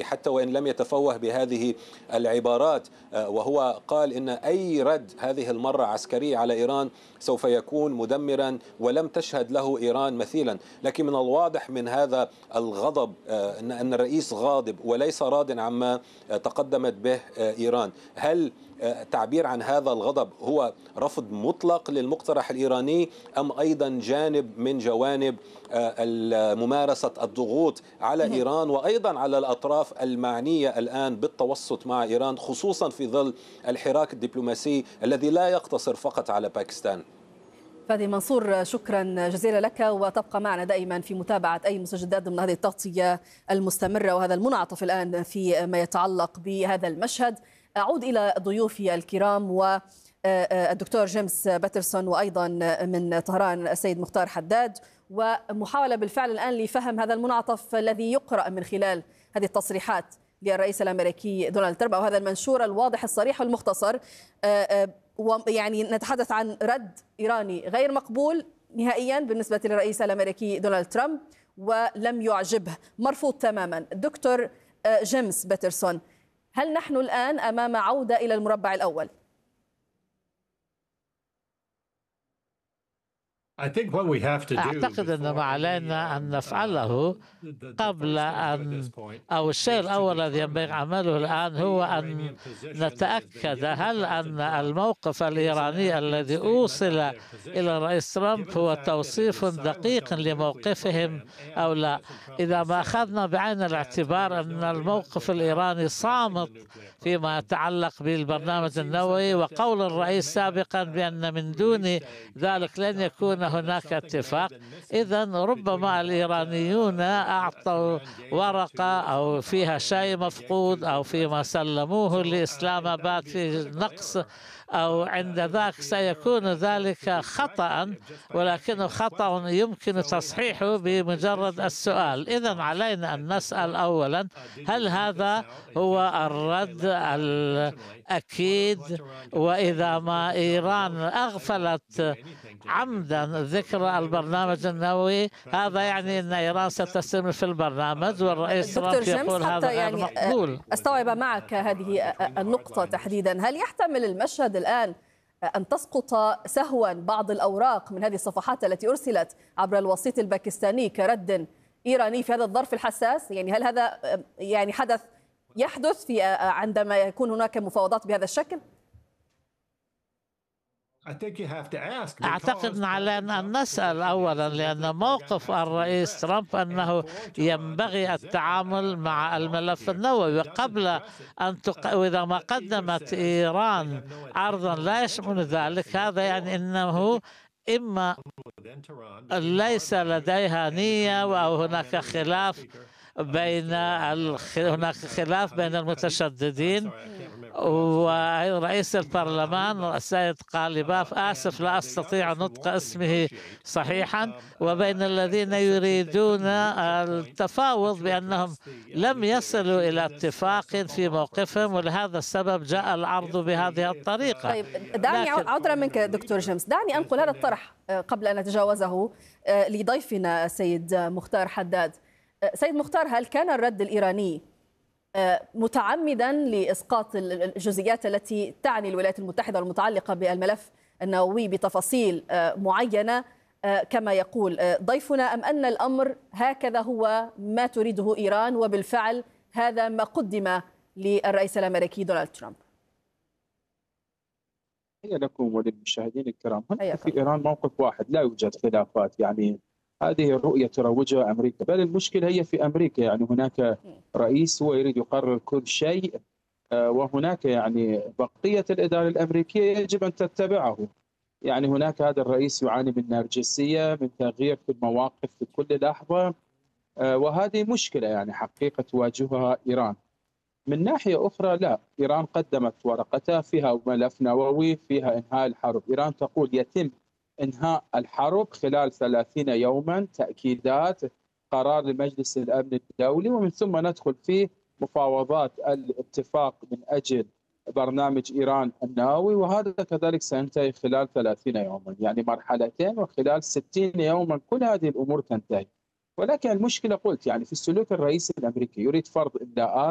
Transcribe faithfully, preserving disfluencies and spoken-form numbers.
الدبلوماسي حتى وإن لم يتفوه بهذه العبارات، وهو قال إن أي رد هذه المرة عسكري على إيران سوف يكون مدمرا ولم تشهد له إيران مثيلا. لكن من الواضح من هذا الغضب أن الرئيس غاضب وليس راض عما تقدمت به إيران. هل تعبير عن هذا الغضب هو رفض مطلق للمقترح الإيراني أم أيضا جانب من جوانب ممارسة الضغوط على إيران وأيضا على الأطراف المعنية الآن بالتوسط مع إيران، خصوصا في ظل الحراك الدبلوماسي الذي لا يقتصر فقط على باكستان؟ فادي منصور، شكرا جزيلا لك، وتبقى معنا دائما في متابعة أي مستجدات ضمن هذه التغطية المستمرة وهذا المنعطف الآن في ما يتعلق بهذا المشهد. أعود إلى ضيوفي الكرام والدكتور جيمس باترسون وأيضا من طهران السيد مختار حداد، ومحاولة بالفعل الآن لفهم هذا المنعطف الذي يقرأ من خلال هذه التصريحات للرئيس الأمريكي دونالد ترامب، وهذا المنشور الواضح الصريح والمختصر. يعني نتحدث عن رد إيراني غير مقبول نهائيا بالنسبة للرئيس الأمريكي دونالد ترامب ولم يعجبه، مرفوض تماما. دكتور جيمس باترسون، هل نحن الآن أمام عودة إلى المربع الأول؟ أعتقد أن ما علينا أن نفعله قبل أن أو الشيء الأول الذي ينبغي عمله الآن هو أن نتأكد هل أن الموقف الإيراني الذي أوصل إلى الرئيس ترامب هو توصيف دقيق لموقفهم أو لا. إذا ما أخذنا بعين الاعتبار أن الموقف الإيراني صامت فيما يتعلق بالبرنامج النووي، وقول الرئيس سابقا بأن من دون ذلك لن يكون هناك اتفاق، إذا ربما الإيرانيون أعطوا ورقة أو فيها شيء مفقود أو فيما سلموه لإسلام آباد في نقص، أو عند ذاك سيكون ذلك خطأ، ولكنه خطأ يمكن تصحيحه بمجرد السؤال. إذن علينا أن نسأل أولا هل هذا هو الرد الأكيد؟ وإذا ما إيران أغفلت عمدا ذكر البرنامج النووي، هذا يعني أن إيران ستستمر في البرنامج، والرئيس ترامب يقول هذا غير مقبول. أستوعب معك هذه النقطة تحديدا. هل يحتمل المشهد الآن أن تسقط سهوا بعض الأوراق من هذه الصفحات التي أرسلت عبر الوسيط الباكستاني كرد إيراني في هذا الظرف الحساس؟ يعني هل هذا يعني حدث يحدث في عندما يكون هناك مفاوضات بهذا الشكل؟ أعتقد أن علينا أن نسأل أولا، لأن موقف الرئيس ترامب أنه ينبغي التعامل مع الملف النووي، وقبل أن تق... وإذا ما قدمت إيران عرضا لا يشمل ذلك، هذا يعني أنه إما ليس لديها نية أو هناك خلاف بين الخ... هناك خلاف بين المتشددين ورئيس البرلمان السيد قاليباف، آسف لا أستطيع نطق اسمه صحيحا، وبين الذين يريدون التفاوض بأنهم لم يصلوا إلى اتفاق في موقفهم، ولهذا السبب جاء العرض بهذه الطريقة. طيب دعني لكن... عذرا منك دكتور جيمس، دعني أنقل هذا الطرح قبل أن نتجاوزه لضيفنا السيد مختار حداد. سيد مختار، هل كان الرد الإيراني متعمدا لإسقاط الجزئيات التي تعني الولايات المتحدة والمتعلقة بالملف النووي بتفاصيل معينة كما يقول ضيفنا، أم أن الأمر هكذا هو ما تريده إيران وبالفعل هذا ما قدم للرئيس الأمريكي دونالد ترامب؟ هي لكم وللمشاهدين الكرام، هناك في إيران موقف واحد، لا يوجد خلافات. يعني هذه الرؤية تروجها أمريكا، بل المشكلة هي في أمريكا. يعني هناك رئيس هو يريد يقرر كل شيء، وهناك يعني بقية الإدارة الأمريكية يجب أن تتبعه. يعني هناك هذا الرئيس يعاني من نرجسية، من تغيير في المواقف في كل لحظة، وهذه مشكلة يعني حقيقة تواجهها إيران. من ناحية أخرى لا، إيران قدمت ورقتها فيها ملف نووي، فيها إنهاء الحرب. إيران تقول يتم إنهاء الحرب خلال ثلاثين يوما، تأكيدات قرار لمجلس الأمن الدولي، ومن ثم ندخل في مفاوضات الاتفاق من أجل برنامج إيران النووي، وهذا كذلك سينتهي خلال ثلاثين يوما، يعني مرحلتين، وخلال ستين يوما كل هذه الأمور تنتهي. ولكن المشكلة قلت يعني في السلوك الرئيسي الأمريكي، يريد فرض إملاءات